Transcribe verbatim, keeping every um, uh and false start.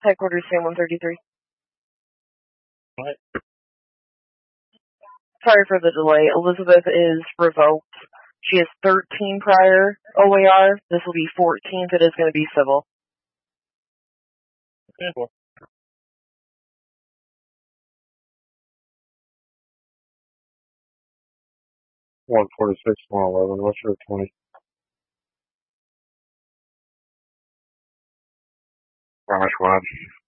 Headquarters, Sam one thirty-three. What? Sorry for the delay. Elizabeth is revoked. She has thirteen prior O A R. This will be fourteenth. It is going to be civil. Okay, well. one forty-six, one eleven. What's your twenty? How much one?